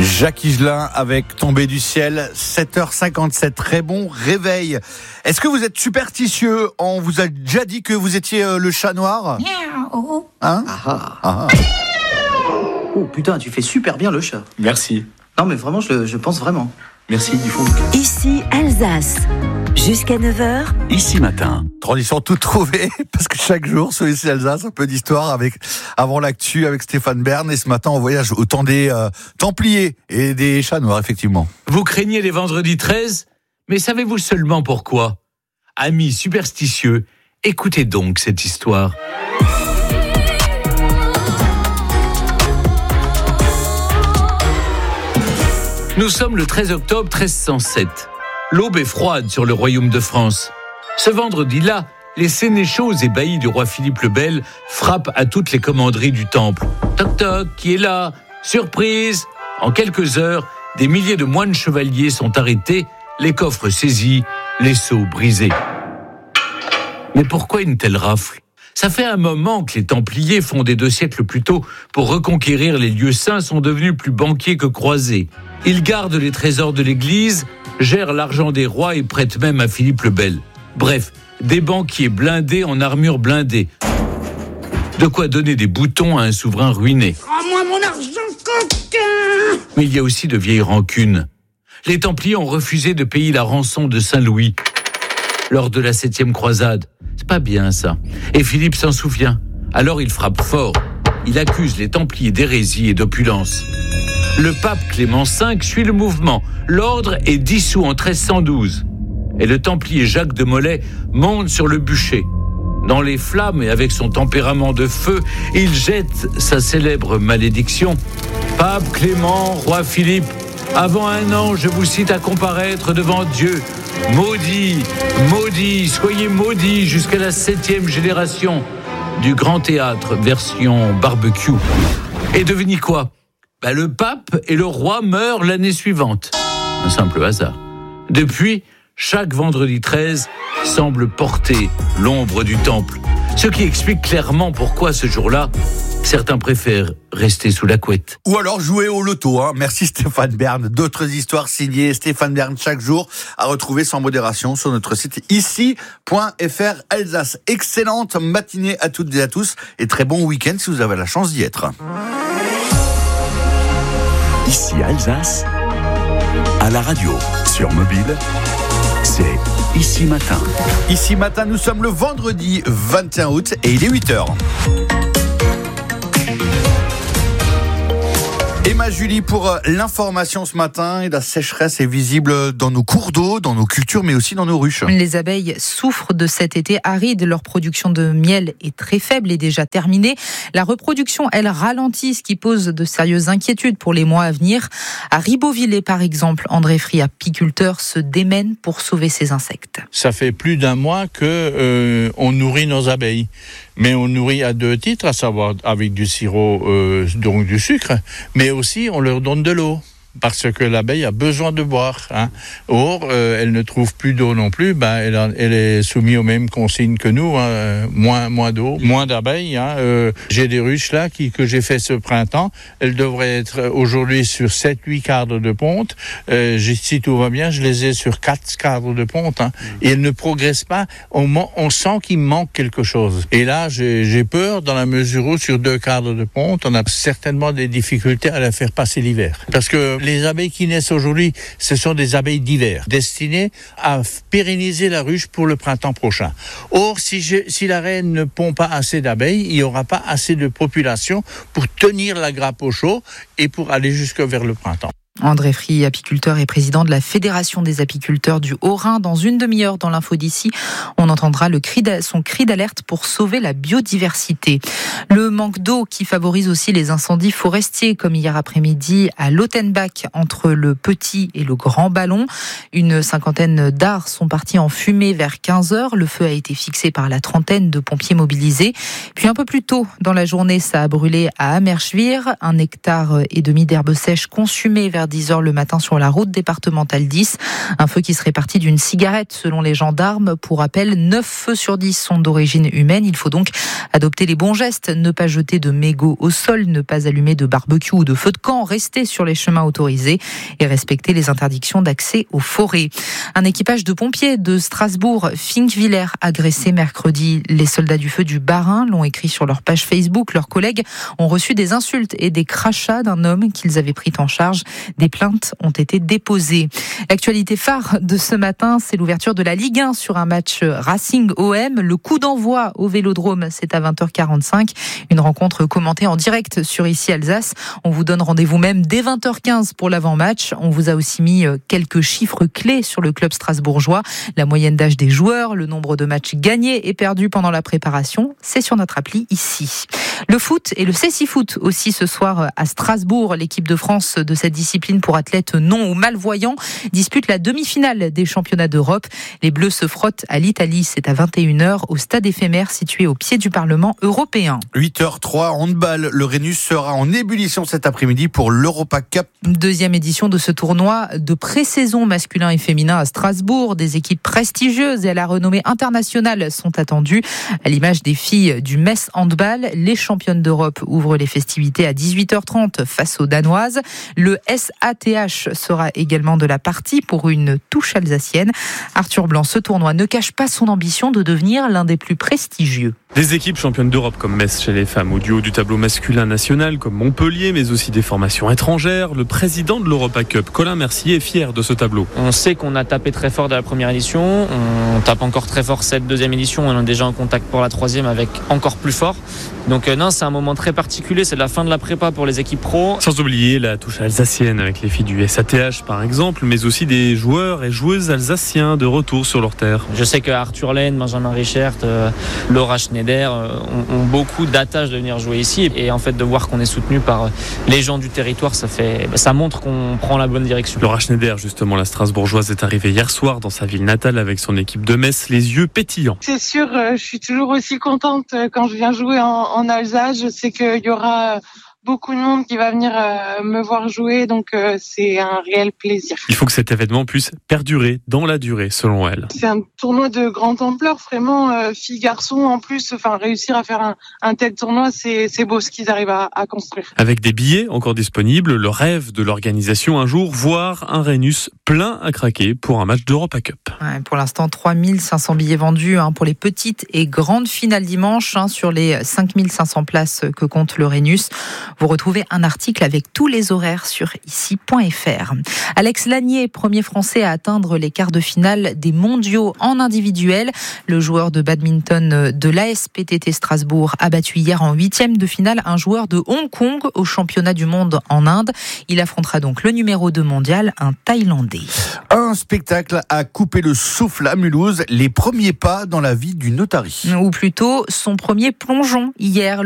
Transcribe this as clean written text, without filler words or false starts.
Jacques Higelin avec Tombé du ciel, 7h57, très bon réveil. Est-ce que vous êtes superstitieux ? On vous a déjà dit que vous étiez le chat noir ? Hein ? Oh putain, tu fais super bien le chat. Merci. Non mais vraiment, je pense vraiment. Merci du fond du cœur. Ici Alsace, jusqu'à 9h. Ici matin. Transition toute trouvée, parce que chaque jour, sur Ici Alsace, un peu d'histoire avant l'actu avec Stéphane Bern. Et ce matin, on voyage au temps des Templiers et des chats noirs, effectivement. Vous craignez les vendredis 13 ? Mais savez-vous seulement pourquoi ? Amis superstitieux, écoutez donc cette histoire. Nous sommes le 13 octobre 1307. L'aube est froide sur le royaume de France. Ce vendredi-là, les sénéchaux et baillis du roi Philippe le Bel frappent à toutes les commanderies du temple. Toc toc, qui est là ? Surprise ! En quelques heures, des milliers de moines chevaliers sont arrêtés, les coffres saisis, les sceaux brisés. Mais pourquoi une telle rafle ? Ça fait un moment que les Templiers, fondés 2 siècles plus tôt pour reconquérir les lieux saints, sont devenus plus banquiers que croisés. Ils gardent les trésors de l'Église, gèrent l'argent des rois et prêtent même à Philippe le Bel. Bref, des banquiers blindés en armure blindée. De quoi donner des boutons à un souverain ruiné. Rends-moi mon argent, coquin ! Mais il y a aussi de vieilles rancunes. Les Templiers ont refusé de payer la rançon de Saint-Louis lors de la 7e croisade. C'est pas bien ça. Et Philippe s'en souvient. Alors il frappe fort. Il accuse les Templiers d'hérésie et d'opulence. Le pape Clément V suit le mouvement. L'ordre est dissous en 1312. Et le Templier Jacques de Molay monte sur le bûcher. Dans les flammes et avec son tempérament de feu, il jette sa célèbre malédiction. « Pape Clément, roi Philippe, avant 1 an, je vous cite à comparaître devant Dieu. Maudit, maudit, soyez maudits jusqu'à la 7e génération du Grand Théâtre, version barbecue. » Et devinez quoi ? Le pape et le roi meurent l'année suivante. Un simple hasard. Depuis, chaque vendredi 13 semble porter l'ombre du temple. Ce qui explique clairement pourquoi ce jour-là, certains préfèrent rester sous la couette. Ou alors jouer au loto. Merci Stéphane Bern. D'autres histoires signées Stéphane Bern chaque jour à retrouver sans modération sur notre site ici.fr Alsace. Excellente matinée à toutes et à tous et très bon week-end si vous avez la chance d'y être. Ici Alsace, à la radio, sur mobile, c'est Ici matin. Ici matin, nous sommes le vendredi 21 août et il est 8h. Emma Julie pour l'information ce matin. Et la sécheresse est visible dans nos cours d'eau, dans nos cultures, mais aussi dans nos ruches. Les abeilles souffrent de cet été aride. Leur production de miel est très faible et déjà terminée. La reproduction, elle, ralentit, ce qui pose de sérieuses inquiétudes pour les mois à venir. À Ribeauvillé, par exemple, André Fry, apiculteur, se démène pour sauver ces insectes. Ça fait plus d'1 mois que on nourrit nos abeilles. Mais on nourrit à 2 titres, à savoir avec du sirop, donc du sucre, mais aussi on leur donne de l'eau. Parce que l'abeille a besoin de boire. Or, elle ne trouve plus d'eau non plus. Elle est soumise aux mêmes consignes que nous. Moins d'eau, moins d'abeilles. J'ai des ruches là que j'ai fait ce printemps. Elles devraient être aujourd'hui sur 7-8 cadres de ponte. Si tout va bien, je les ai sur 4 cadres de ponte. Et elles ne progressent pas. On sent qu'il manque quelque chose. Et là, j'ai peur dans la mesure où sur 2 cadres de ponte, on a certainement des difficultés à la faire passer l'hiver. Parce que les abeilles qui naissent aujourd'hui, ce sont des abeilles d'hiver, destinées à pérenniser la ruche pour le printemps prochain. Or, si la reine ne pond pas assez d'abeilles, il n'y aura pas assez de population pour tenir la grappe au chaud et pour aller jusque vers le printemps. André Fry, apiculteur et président de la Fédération des apiculteurs du Haut-Rhin. Dans une demi-heure dans l'info d'ici, on entendra son cri d'alerte pour sauver la biodiversité. Le manque d'eau qui favorise aussi les incendies forestiers, comme hier après-midi à Lautenbach, entre le Petit et le Grand Ballon. Une 50aine d'arts sont partis en fumée vers 15h. Le feu a été fixé par la 30aine de pompiers mobilisés. Puis un peu plus tôt dans la journée, ça a brûlé à Amerschwir. 1,5 hectare d'herbes sèches consumées vers vers 10h le matin sur la route départementale 10. Un feu qui serait parti d'une cigarette selon les gendarmes. Pour rappel, 9 feux sur 10 sont d'origine humaine. Il faut donc adopter les bons gestes. Ne pas jeter de mégots au sol, ne pas allumer de barbecue ou de feu de camp, rester sur les chemins autorisés et respecter les interdictions d'accès aux forêts. Un équipage de pompiers de Strasbourg, Finkviller, agressé mercredi. Les soldats du feu du Bas-Rhin l'ont écrit sur leur page Facebook. Leurs collègues ont reçu des insultes et des crachats d'un homme qu'ils avaient pris en charge. Des plaintes ont été déposées. L'actualité phare de ce matin, c'est l'ouverture de la Ligue 1 sur un match Racing-OM. Le coup d'envoi au Vélodrome, c'est à 20h45. Une rencontre commentée en direct sur Ici Alsace. On vous donne rendez-vous même dès 20h15 pour l'avant-match. On vous a aussi mis quelques chiffres clés sur le club strasbourgeois. La moyenne d'âge des joueurs, le nombre de matchs gagnés et perdus pendant la préparation. C'est sur notre appli ici. Le foot et le cécifoot aussi ce soir à Strasbourg. L'équipe de France de cette discipline pour athlètes non ou malvoyants dispute la demi-finale des championnats d'Europe. Les Bleus se frottent à l'Italie. C'est à 21h au stade éphémère situé au pied du Parlement européen. 8h03, handball. Le Rhenus sera en ébullition cet après-midi pour l'Europa Cup. Deuxième édition de ce tournoi de pré-saison masculin et féminin à Strasbourg. Des équipes prestigieuses et à la renommée internationale sont attendues. À l'image des filles du Metz Handball, les championnes d'Europe ouvrent les festivités à 18h30 face aux Danoises. Le SATH sera également de la partie pour une touche alsacienne. Arthur Blanc, ce tournoi ne cache pas son ambition de devenir l'un des plus prestigieux. Des équipes championnes d'Europe comme Metz chez les femmes ou du haut du tableau masculin national comme Montpellier, mais aussi des formations étrangères. Le président de l'Europa Cup, Colin Mercier, est fier de ce tableau. On sait qu'on a tapé très fort dès la première édition, on tape encore très fort cette deuxième édition, on est déjà en contact pour la troisième avec encore plus fort. Donc non, c'est un moment très particulier, c'est la fin de la prépa pour les équipes pro. Sans oublier la touche alsacienne avec les filles du SATH par exemple, mais aussi des joueurs et joueuses alsaciens de retour sur leur terre. Je sais que Arthur Lehn, Benjamin Richert, Laura Schneider ont beaucoup d'attaches de venir jouer ici. Et en fait, de voir qu'on est soutenu par les gens du territoire, ça montre qu'on prend la bonne direction. Laura Schneider, justement, la Strasbourgeoise, est arrivée hier soir dans sa ville natale avec son équipe de Metz, les yeux pétillants. C'est sûr, je suis toujours aussi contente quand je viens jouer en Alsace. Je sais qu'il y aura beaucoup de monde qui va venir me voir jouer, donc c'est un réel plaisir. Il faut que cet événement puisse perdurer dans la durée, selon elle. C'est un tournoi de grande ampleur, vraiment, filles-garçons en plus, réussir à faire un tel tournoi, c'est beau ce qu'ils arrivent à construire. Avec des billets encore disponibles, le rêve de l'organisation un jour, voir un Rhenus plein à craquer pour un match d'Europa Cup. Ouais, pour l'instant, 3500 billets vendus pour les petites et grandes finales dimanche, sur les 5500 places que compte le Rhenus. Vous retrouvez un article avec tous les horaires sur ici.fr. Alex Lanier, premier Français à atteindre les quarts de finale des mondiaux en individuel. Le joueur de badminton de l'ASPTT Strasbourg a battu hier en 8e de finale un joueur de Hong Kong au championnat du monde en Inde. Il affrontera donc le numéro 2 mondial, un Thaïlandais. Un spectacle a coupé le souffle à Mulhouse, les premiers pas dans la vie du notari. Ou plutôt son premier plongeon hier.